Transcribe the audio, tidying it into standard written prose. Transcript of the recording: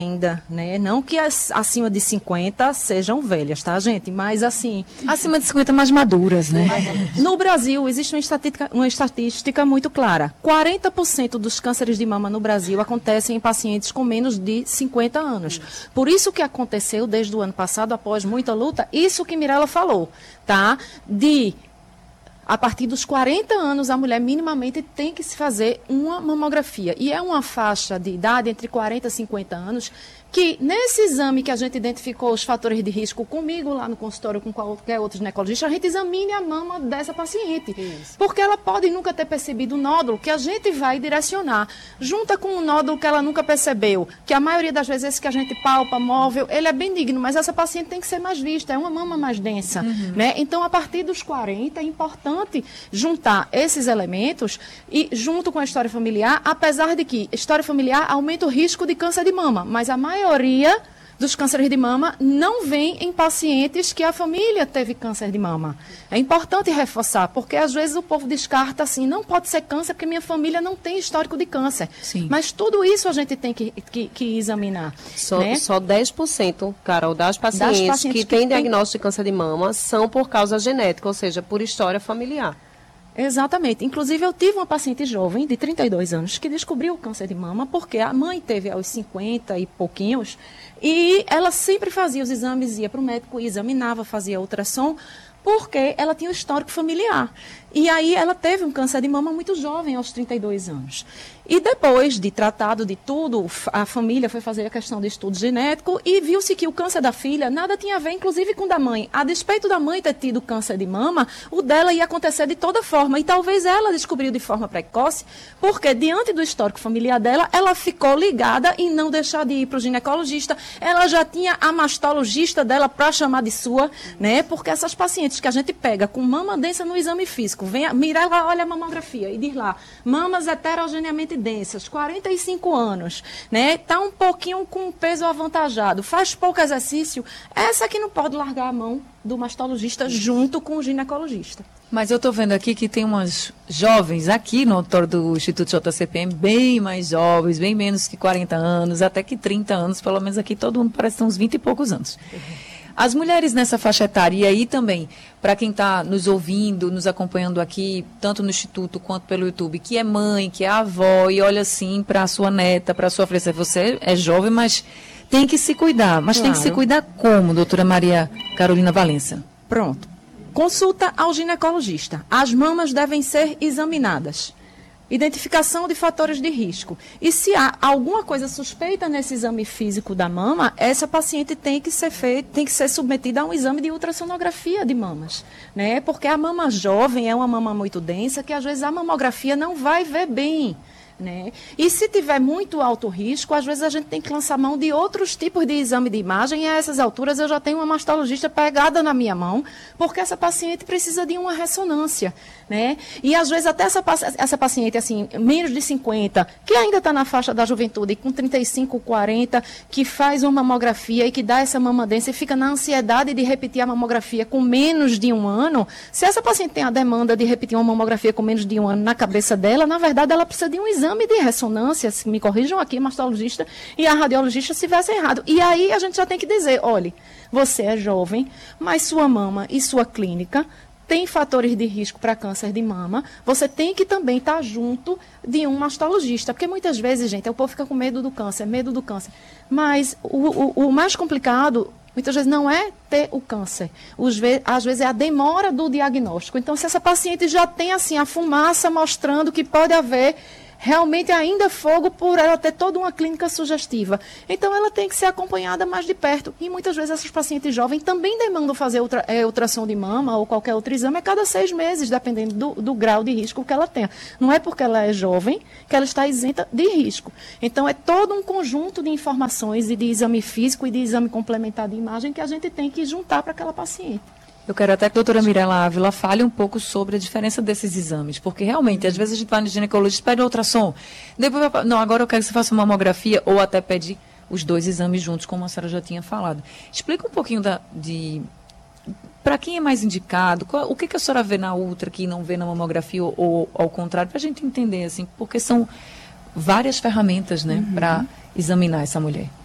ainda, né? Não que as acima de 50 sejam velhas, tá, gente? Mas assim... Acima de 50 mais maduras, né? No Brasil, existe uma estatística muito clara. 40% dos cânceres de mama no Brasil acontecem em pacientes com menos de 50 anos. Por isso que aconteceu desde o ano passado, após muita luta, isso que Mirela falou, tá? A partir dos 40 anos, a mulher minimamente tem que se fazer uma mamografia. E é uma faixa de idade entre 40 e 50 anos que, nesse exame que a gente identificou os fatores de risco comigo lá no consultório, com qualquer outro ginecologista, a gente examine a mama dessa paciente. Isso. Porque ela pode nunca ter percebido o nódulo que a gente vai direcionar. Junta com o nódulo que ela nunca percebeu, que a maioria das vezes esse que a gente palpa, móvel, ele é benigno, mas essa paciente tem que ser mais vista, é uma mama mais densa. Né? Então, a partir dos 40, é importante juntar esses elementos e junto com a história familiar, apesar de que história familiar aumenta o risco de câncer de mama, mas a maioria dos cânceres de mama não vem em pacientes que a família teve câncer de mama. É importante reforçar, porque às vezes o povo descarta assim, não pode ser câncer porque minha família não tem histórico de câncer. Sim. Mas tudo isso a gente tem que examinar. Né? Só 10%, Carol, das pacientes que têm diagnóstico de câncer de mama são por causa genética, ou seja, por história familiar. Exatamente. Inclusive, eu tive uma paciente jovem, de 32 anos, que descobriu o câncer de mama porque a mãe teve aos 50 e pouquinhos e ela sempre fazia os exames, ia para o médico, examinava, fazia ultrassom, porque ela tinha um histórico familiar. E aí ela teve um câncer de mama muito jovem, aos 32 anos. E depois de tratado de tudo, a família foi fazer a questão de estudo genético e viu-se que o câncer da filha nada tinha a ver, inclusive, com o da mãe. A despeito da mãe ter tido câncer de mama, o dela ia acontecer de toda forma. E talvez ela descobriu de forma precoce, porque diante do histórico familiar dela, ela ficou ligada em não deixar de ir para o ginecologista. Ela já tinha a mastologista dela para chamar de sua, né? Porque essas pacientes que a gente pega com mama densa no exame físico, Mirela olha a mamografia e diz lá, mamas heterogeneamente densas, 45 anos, né? Tá um pouquinho com peso avantajado, faz pouco exercício, essa que não pode largar a mão do mastologista junto com o ginecologista. Mas eu estou vendo aqui que tem umas jovens aqui no auditório do Instituto JCPM, bem mais jovens, bem menos que 40 anos, até que 30 anos, pelo menos aqui todo mundo parece ter uns 20 e poucos anos. As mulheres nessa faixa etária, e aí também, para quem está nos ouvindo, nos acompanhando aqui, tanto no Instituto quanto pelo YouTube, que é mãe, que é avó, e olha assim para a sua neta, para a sua filha, você é jovem, mas tem que se cuidar. Mas tem que se cuidar como, doutora Maria Carolina Valença? Pronto. Consulta ao ginecologista. As mamas devem ser examinadas. Identificação de fatores de risco. E se há alguma coisa suspeita nesse exame físico da mama, essa paciente tem que ser submetida a um exame de ultrassonografia de mamas, né? Porque a mama jovem é uma mama muito densa que às vezes a mamografia não vai ver bem. Né? E se tiver muito alto risco, às vezes a gente tem que lançar mão de outros tipos de exame de imagem, e a essas alturas eu já tenho uma mastologista pegada na minha mão, porque essa paciente precisa de uma ressonância. Né? E às vezes até essa paciente, assim, menos de 50, que ainda está na faixa da juventude, com 35, 40, que faz uma mamografia e que dá essa mama densa e fica na ansiedade de repetir a mamografia com menos de um ano, se essa paciente tem a demanda de repetir uma mamografia com menos de um ano na cabeça dela, na verdade ela precisa de um exame de ressonância, se me corrijam aqui, mastologista e a radiologista se tivessem errado. E aí a gente já tem que dizer, olhe, você é jovem, mas sua mama e sua clínica tem fatores de risco para câncer de mama, você tem que também estar junto de um mastologista, porque muitas vezes, gente, o povo fica com medo do câncer, mas o mais complicado, muitas vezes, não é ter o câncer, às vezes é a demora do diagnóstico. Então, se essa paciente já tem, assim, a fumaça mostrando que pode haver realmente ainda fogo por ela ter toda uma clínica sugestiva. Então, ela tem que ser acompanhada mais de perto. E muitas vezes essas pacientes jovens também demandam fazer ultrassom de mama ou qualquer outro exame a cada 6 meses, dependendo do grau de risco que ela tenha. Não é porque ela é jovem que ela está isenta de risco. Então, é todo um conjunto de informações e de exame físico e de exame complementar de imagem que a gente tem que juntar para aquela paciente. Eu quero até que a doutora Mirela Ávila fale um pouco sobre a diferença desses exames, porque realmente, às vezes a gente vai no ginecologista, pede ultrassom, depois não, agora eu quero que você faça uma mamografia, ou até pede os 2 exames juntos, como a senhora já tinha falado. Explica um pouquinho para quem é mais indicado, o que a senhora vê na ultra que não vê na mamografia, ou ao contrário, para a gente entender, assim, porque são várias ferramentas, né, para examinar essa mulher.